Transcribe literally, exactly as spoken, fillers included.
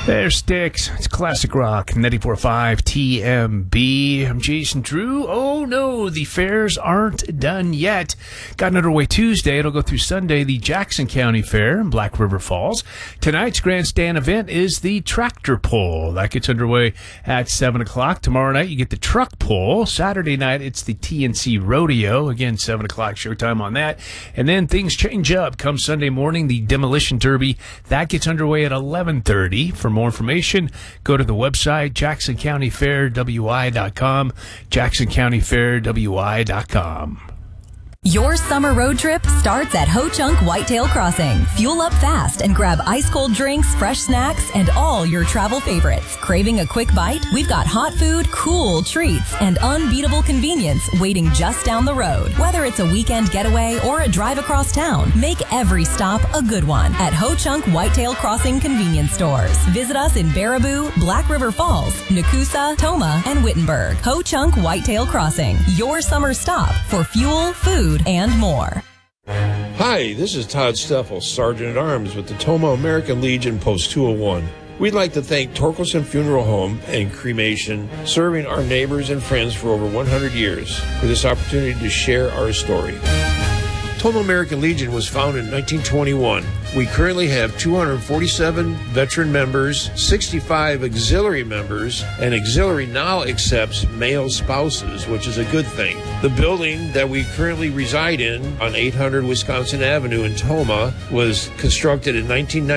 There's Styx. It's classic rock. ninety-four point five T M B. I'm Jason Drew. Oh, no, the fairs aren't done yet. Got underway Tuesday. It'll go through Sunday, the Jackson County Fair in Black River Falls. Tonight's grandstand event is the tractor pull. That gets underway at seven o'clock. Tomorrow night, you get the truck pull. Saturday night, it's the T N C Rodeo. Again, seven o'clock showtime on that. And then things change up. Come Sunday morning, the Demolition Derby. That gets underway at eleven thirty. For more information, go to the website, jackson county fair w i dot com, jackson county fair w i dot com. Your summer road trip starts at Ho Chunk Whitetail Crossing. Fuel up fast and grab ice-cold drinks, fresh snacks, and all your travel favorites. Craving a quick bite? We've got hot food, cool treats, and unbeatable convenience waiting just down the road. Whether it's a weekend getaway or a drive across town, make every stop a good one at Ho Chunk Whitetail Crossing convenience stores. Visit us in Baraboo, Black River Falls, Nakusa, Toma, and Wittenberg. Ho Chunk Whitetail Crossing, your summer stop for fuel, food, and more. Hi, this is Todd Steffel, Sergeant at Arms with the Toma American Legion Post two oh one. We'd like to thank Torkelson Funeral Home and Cremation, serving our neighbors and friends for over one hundred years, for this opportunity to share our story. Toma American Legion was founded in nineteen twenty-one. We currently have two hundred forty-seven veteran members, sixty-five auxiliary members, and auxiliary now accepts male spouses, which is a good thing. The building that we currently reside in on eight hundred Wisconsin Avenue in Toma was constructed in nineteen ninety.